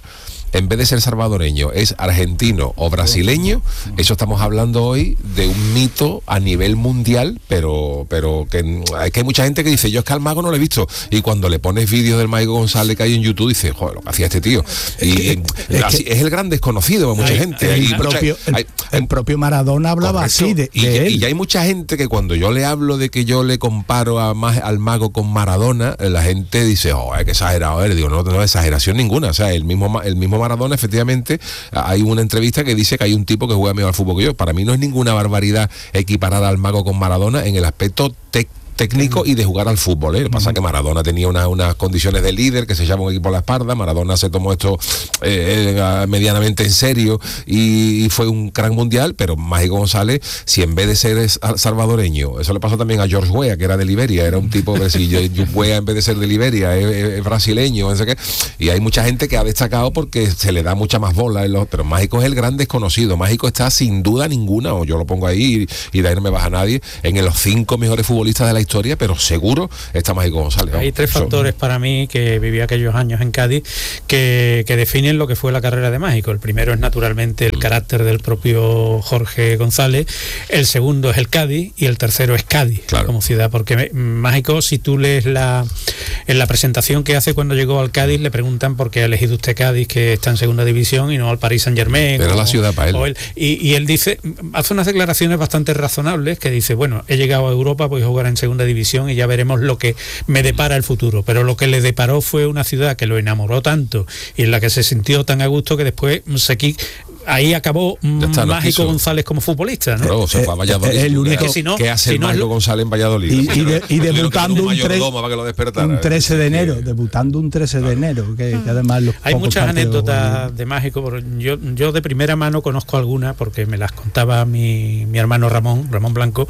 en vez de ser salvadoreño, es argentino o brasileño, eso estamos hablando hoy de un mito a nivel mundial, pero pero que, es que hay mucha gente que dice, yo es que al mago no lo he visto, y cuando le pones vídeos del Maico González que hay en YouTube, dice, joder, lo que hacía este tío. Y es, es, así, es el gran desconocido para mucha hay, gente. El, hay propio, mucha, hay, el, el propio Maradona hablaba correcto, así de, y, de él. Y ya hay mucha gente que cuando yo le hablo de que yo le comparo a más, al mago con Maradona, la gente dice, oh, qué exagerado eres. Digo, no, no es exageración ninguna. O sea, el mismo, el mismo Maradona, efectivamente, hay una entrevista que dice que hay un tipo que juega mejor al fútbol que yo. Para mí no es ninguna barbaridad equiparar al mago con Maradona en el aspecto técnico técnico y de jugar al fútbol, ¿eh? Lo que pasa es que Maradona tenía una, unas condiciones de líder, que se llama un equipo a la espalda. Maradona se tomó esto eh, eh, medianamente en serio y, y fue un gran mundial, pero Mágico González, si en vez de ser salvadoreño, eso le pasó también a George Weah, que era de Liberia, era un tipo que si yo, yo Weah en vez de ser de Liberia es, es, es brasileño, no sé qué, y hay mucha gente que ha destacado porque se le da mucha más bola, en los, pero Mágico es el gran desconocido. Mágico está sin duda ninguna, o yo lo pongo ahí y, y de ahí no me baja nadie, en los cinco mejores futbolistas de la historia historia, pero seguro está Mágico González. Hay tres factores para mí que viví aquellos años en Cádiz que, que definen lo que fue la carrera de Mágico. El primero es naturalmente el carácter del propio Jorge González, el segundo es el Cádiz y el tercero es Cádiz, claro, como ciudad, porque Mágico, si tú lees la en la presentación que hace cuando llegó al Cádiz, le preguntan por qué ha elegido usted Cádiz, que está en segunda división, y no al Paris Saint Germain. Era o, la ciudad para él. él y, y él dice, hace unas declaraciones bastante razonables, que dice, bueno, he llegado a Europa, voy a jugar en segunda división y ya veremos lo que me depara el futuro, pero lo que le deparó fue una ciudad que lo enamoró tanto y en la que se sintió tan a gusto que después se ahí acabó está, Mágico no González como futbolista, ¿no? Pero se fue a Valladolid. El único que si no, ¿qué hace si el Mágico no, González en Valladolid? Y, y, de, y debutando un, tres, lo un trece de enero, sí. debutando un trece de enero, que, que además los hay muchas anécdotas de Mágico. Yo, yo de primera mano conozco algunas porque me las contaba mi, mi hermano Ramón, Ramón Blanco,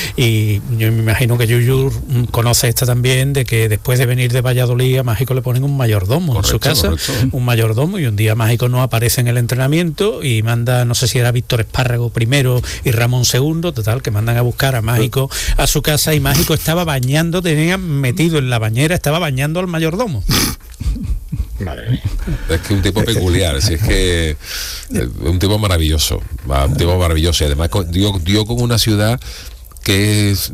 y yo me imagino que Yuyu conoce esta también, de que después de venir de Valladolid a Mágico le ponen un mayordomo correcto, en su casa, correcto. un mayordomo, y un día Mágico no aparece en el entrenamiento y manda, no sé si era Víctor Espárrago primero y Ramón segundo, total, que mandan a buscar a Mágico a su casa, y Mágico estaba bañando, tenía metido en la bañera, estaba bañando al mayordomo. Madre mía. Es que un tipo peculiar, si es que es un tipo maravilloso, un tipo maravilloso, y además dio, dio con una ciudad que es,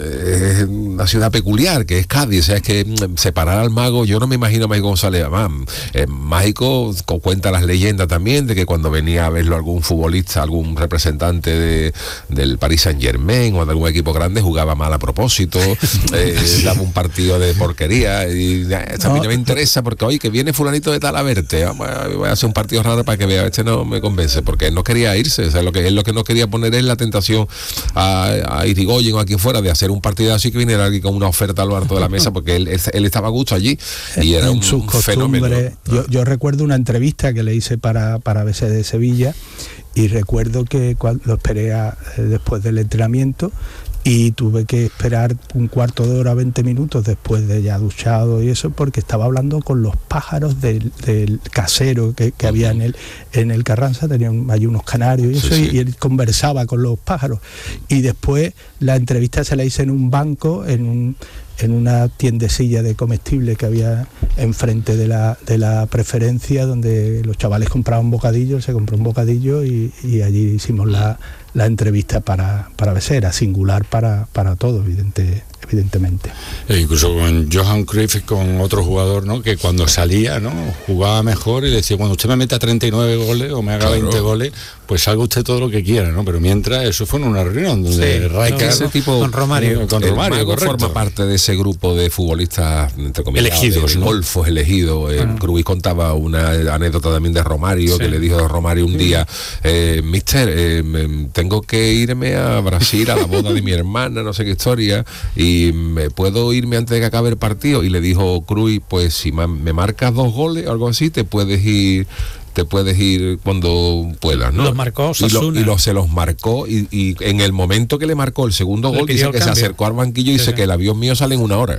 es una ciudad peculiar, que es Cádiz. O sea, es que separar al mago, yo no me imagino a Mágico González. Además, eh, Mágico cuenta las leyendas también de que cuando venía a verlo algún futbolista, algún representante de, del Paris Saint Germain o de algún equipo grande, jugaba mal a propósito, eh, daba un partido de porquería, y esta no, me interesa porque hoy que viene fulanito de tal a verte, voy a hacer un partido raro para que vea, este no me convence, porque él no quería irse. O sea, lo que él lo que no quería poner es la tentación a, a ir Goyen o a quien fuera de hacer un partido así, que viniera alguien con una oferta a lo alto de la mesa, porque él, él, él estaba a gusto allí y era un, un fenómeno. Yo, yo recuerdo una entrevista que le hice para, para B C de Sevilla, y recuerdo que cuando lo esperé a, después del entrenamiento, y tuve que esperar un cuarto de hora, veinte minutos después de ya duchado y eso, porque estaba hablando con los pájaros del, del casero que, que uh-huh. había en el en el Carranza, tenían allí unos canarios y eso, sí, sí. Y, y él conversaba con los pájaros. Y después la entrevista se la hice en un banco, en un en una tiendecilla de comestibles que había enfrente de la de la Preferencia, donde los chavales compraban bocadillos, se compró un bocadillo y, y allí hicimos la, la entrevista para, para B C. Era singular para, para todo, evidente, evidentemente. E incluso con Johan Cruyff, con otro jugador, ¿no?, que cuando salía, ¿no?, jugaba mejor y decía, cuando usted me meta treinta y nueve goles o me haga claro. veinte goles, pues salga usted todo lo que quiera, ¿no? Pero mientras, eso fue en una reunión donde sí, Rijkaard, ese tipo, con Romario, con Romario, correcto, forma parte de ese grupo de futbolistas, entre comillas, elegidos, de, de golfos elegidos. Eh, ah. Cruyff contaba una anécdota también de Romario, sí. que le dijo a Romario un sí. día, eh, mister, eh, tengo que irme a Brasil a la boda de mi hermana, no sé qué historia, y me puedo irme antes de que acabe el partido. Y le dijo Cruyff, pues si me marcas dos goles o algo así, te puedes ir te puedes ir cuando puedas, ¿no? Los marcó Osasuna. Y, lo, y lo, se los marcó, y, y en el momento que le marcó el segundo le gol, dice que cambio. Se acercó al banquillo y sí, dice sí. que el avión mío sale en una hora.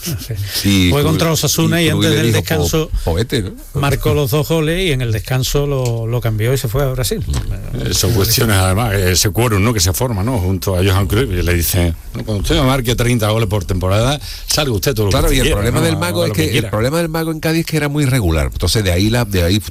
Sí. Fue contra Osasuna y, y antes del dijo, descanso poete, ¿no? marcó los dos goles, y en el descanso lo, lo cambió y se fue a Brasil. Son cuestiones, además, ese quórum, ¿no?, que se forma, ¿no?, junto a Johan Cruyff, y le dice, ¿no?, cuando usted me marque treinta goles por temporada, salga usted todo lo claro, que y el quiera, problema ¿no? del mago es que, que el problema del mago en Cádiz es que era muy regular. Entonces de ahí la de ahí tuvo tanto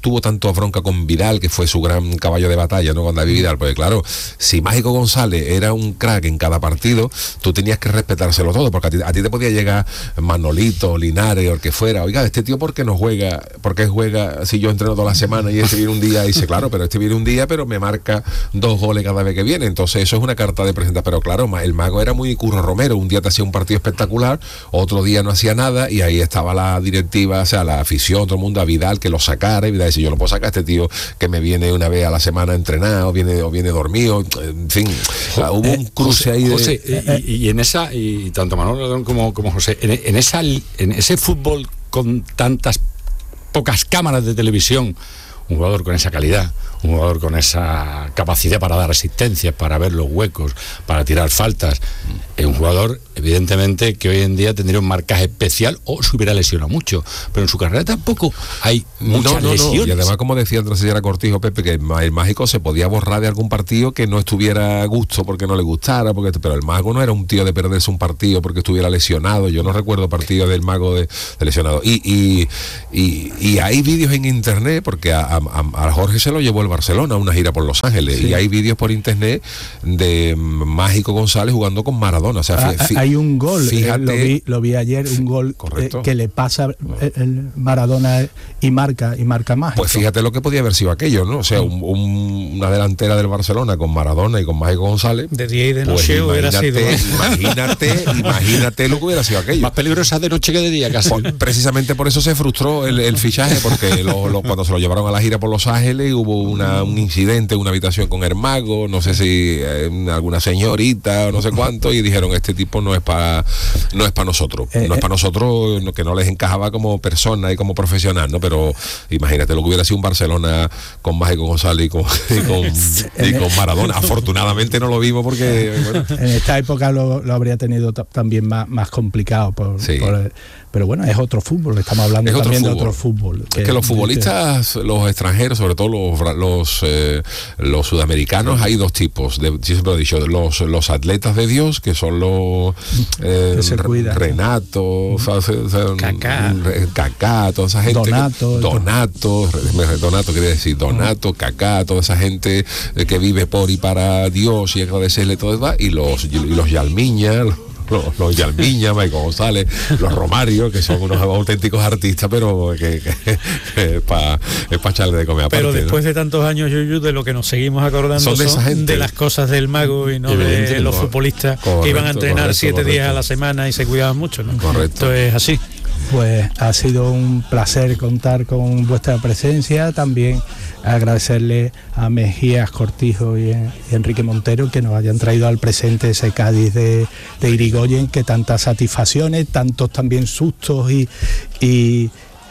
montó bronca con Vidal, que fue su gran caballo de batalla, ¿no? Con David Vidal, porque claro, si Mágico González era un crack en cada partido, tú tenías que respetárselo todo, porque a ti, a ti te podía llegar Manolito, Linares, o el que fuera, oiga, este tío ¿por qué no juega? ¿Por qué juega si yo entreno toda la semana y este viene un día? Y dice, claro, pero este viene un día, pero me marca dos goles cada vez que viene, entonces eso es una carta de presentación. Pero claro, el Mago era muy Curro Romero, un día te hacía un partido espectacular, otro día no hacía nada, y ahí estaba la directiva, o sea, la afición, todo el mundo, a Vidal que lo sacara, y Vidal dice, yo no puedo sacar a este tío que me viene una vez a la semana entrenado, o viene, o viene dormido, en fin, hubo un cruce José, ahí de... José, y, y en esa, y tanto Manolo como, como José, en, en esa en ese fútbol con tantas pocas cámaras de televisión, un jugador con esa calidad, un jugador con esa capacidad para dar asistencias, para ver los huecos, para tirar faltas, es un jugador evidentemente que hoy en día tendría un marcaje especial o se hubiera lesionado mucho, pero en su carrera tampoco hay muchas no, no, lesiones. No. Y además, como decía Andrés Señora Cortijo, Pepe, que el Mágico se podía borrar de algún partido que no estuviera a gusto porque no le gustara, porque pero el Mago no era un tío de perderse un partido porque estuviera lesionado. Yo no recuerdo partidos del Mago de, de lesionado. Y, y, y, y hay vídeos en internet, porque a, a, a Jorge se lo llevó el Barcelona a una gira por Los Ángeles, sí. Y hay vídeos por internet de Mágico González jugando con Maradona. O sea, ah, fi, hay un gol, fíjate, eh, lo, vi, lo vi ayer, un gol eh, que le pasa el, el Maradona y marca y marca Mágico. Pues fíjate lo que podía haber sido aquello, ¿no? O sea, un, un, una delantera del Barcelona con Maradona y con Mágico González. De día y de pues noche hubiera sido. Imagínate, imagínate lo que hubiera sido aquello. Más peligrosa de noche que de día, casi. Por, precisamente por eso se frustró el, el fichaje, porque lo, lo, cuando se lo llevaron a la gira por Los Ángeles hubo una, un incidente en una habitación con el Mago, no sé si eh, alguna señorita o no sé cuánto, y dijeron, este tipo no es para no es para nosotros, eh, no es para nosotros, que no les encajaba como persona y como profesional, ¿no? Pero imagínate lo que hubiera sido un Barcelona con Mágico González y con, y con, y con Maradona. Afortunadamente no lo vimos porque... Bueno. En esta época lo, lo habría tenido t- también más, más complicado, por, sí. por, pero bueno, es otro fútbol, estamos hablando es también otro de otro fútbol. Que, es que los futbolistas, los extranjeros, sobre todo los los, eh, los sudamericanos, sí. Hay dos tipos, de, siempre he dicho, los, los atletas de Dios, que son los eh, que se cuida, Renato, uh-huh. o sea, Kaká, Kaká, toda esa gente. Donato. Que, Donato, Donato quiere decir, Donato, Kaká, toda esa gente que vive por y para Dios y agradecerle todo eso, y los, y los Yalmiña, los, los Yalmiña, Mágico González, los Romario, que son unos auténticos artistas, pero que, que, que es para pa echarle de comer aparte. Pero después, ¿no?, de tantos años, Yuyu, de lo que nos seguimos acordando son de, son esa gente. De las cosas del Mago y no de los futbolistas correcto, que iban a entrenar correcto, siete correcto. días a la semana y se cuidaban mucho, ¿no? Correcto. Esto es así. Pues ha sido un placer contar con vuestra presencia, también agradecerle a Mejías, Cortijo y, y Enrique Montero que nos hayan traído al presente ese Cádiz de, de Irigoyen, que tantas satisfacciones, tantos también sustos y, y,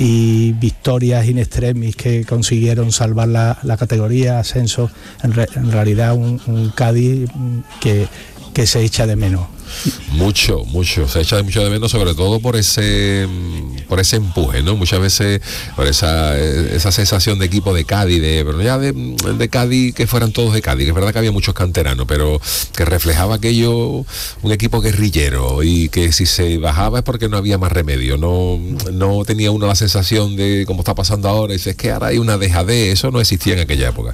y victorias in extremis que consiguieron salvar la, la categoría, ascenso, en, re, en realidad un, un Cádiz que, que se echa de menos. Mucho, mucho, se echa mucho de menos, sobre todo por ese por ese empuje, ¿no? Muchas veces por esa esa sensación de equipo de Cádiz, de, pero ya de, de Cádiz, que fueran todos de Cádiz, que es verdad que había muchos canteranos, pero que reflejaba aquello, un equipo guerrillero, y que si se bajaba es porque no había más remedio, no, no tenía uno la sensación de, como está pasando ahora, y dice, es que ahora hay una dejadez, eso no existía en aquella época.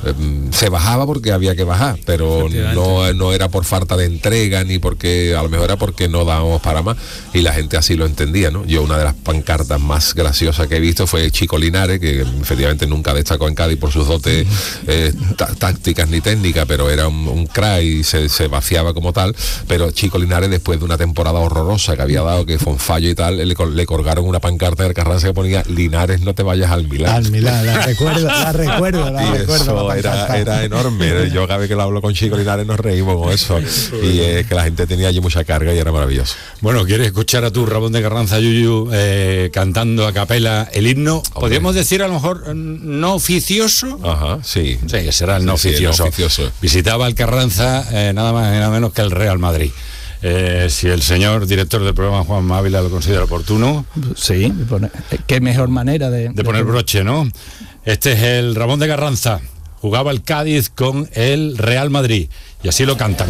Se bajaba porque había que bajar, pero no, no era por falta de entrega, ni porque que a lo mejor era porque no dábamos para más, y la gente así lo entendía, ¿no? Yo una de las pancartas más graciosas que he visto fue Chico Linares, que efectivamente nunca destacó en Cádiz por sus dotes eh, t- tácticas ni técnicas, pero era un, un crack y se, se vaciaba como tal, pero Chico Linares, después de una temporada horrorosa que había dado, que fue un fallo y tal, le, le colgaron una pancarta del Carranza que ponía, Linares, no te vayas al Milán. Al Milán, la recuerdo, la recuerdo, la y recuerdo. Eso era, era enorme, yo cada vez que lo hablo con Chico Linares nos reímos con eso, y es eh, que la gente tenía allí mucha carga y era maravilloso. Bueno, ¿quieres escuchar a tu Ramón de Carranza, Yuyu, eh, cantando a capela el himno? Hombre. Podríamos decir a lo mejor no oficioso. Ajá, sí. Sí, será el no, sí, oficioso. Sí, el no oficioso. Visitaba al Carranza eh, nada más y nada menos que el Real Madrid. Eh, si el señor director del programa, Juan Ávila, lo considera oportuno. Sí, qué mejor manera de... De poner broche, ¿no? Este es el Ramón de Carranza. Jugaba el Cádiz con el Real Madrid. Y así lo cantan.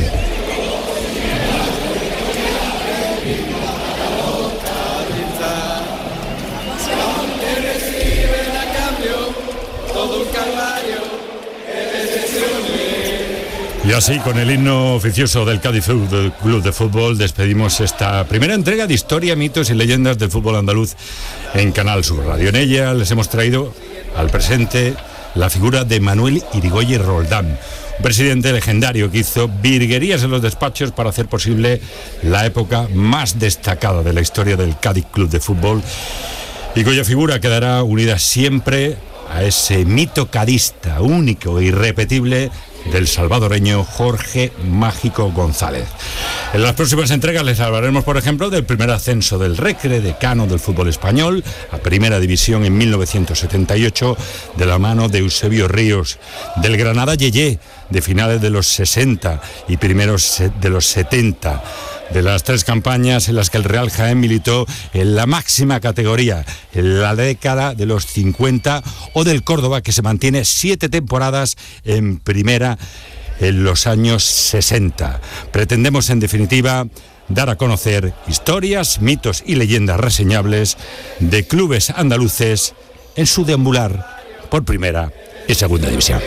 Y así, con el himno oficioso del Cádiz Club de Fútbol, despedimos esta primera entrega de Historia, Mitos y Leyendas del Fútbol Andaluz en Canal Sur Radio. En ella les hemos traído al presente la figura de Manuel Irigoyen Roldán, un presidente legendario que hizo virguerías en los despachos para hacer posible la época más destacada de la historia del Cádiz Club de Fútbol, y cuya figura quedará unida siempre a ese mito cadista único e irrepetible del salvadoreño Jorge Mágico González. En las próximas entregas les hablaremos, por ejemplo, del primer ascenso del Recre, decano del fútbol español, a Primera División en mil novecientos setenta y ocho, de la mano de Eusebio Ríos, del Granada Yeye, de finales de los sesenta y primeros de los setenta, de las tres campañas en las que el Real Jaén militó en la máxima categoría, en la década de los cincuenta, o del Córdoba, que se mantiene siete temporadas en primera en los años sesenta. Pretendemos, en definitiva, dar a conocer historias, mitos y leyendas reseñables de clubes andaluces en su deambular por Primera y Segunda División.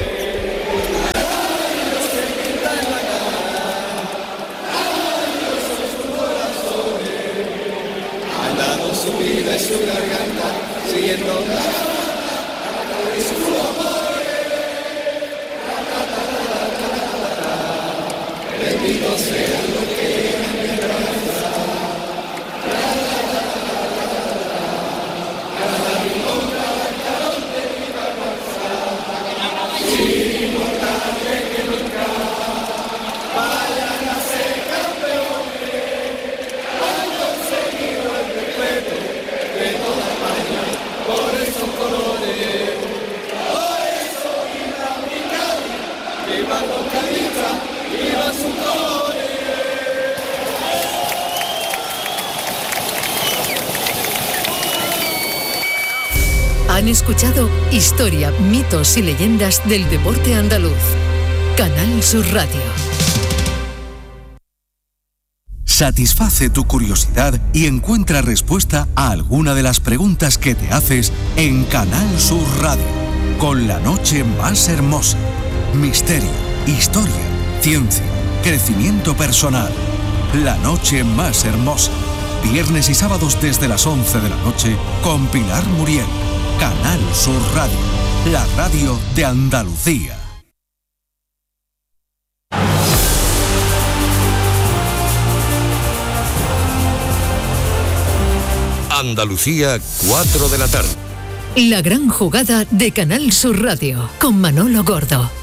Han escuchado Historia, Mitos y Leyendas del Deporte Andaluz. Canal Sur Radio. Satisface tu curiosidad y encuentra respuesta a alguna de las preguntas que te haces en Canal Sur Radio, con la noche más hermosa. Misterio, historia, ciencia, crecimiento personal. La noche más hermosa. Viernes y sábados desde las once de la noche con Pilar Muriel. Canal Sur Radio, la radio de Andalucía. Andalucía, cuatro de la tarde. La gran jugada de Canal Sur Radio con Manolo Gordo.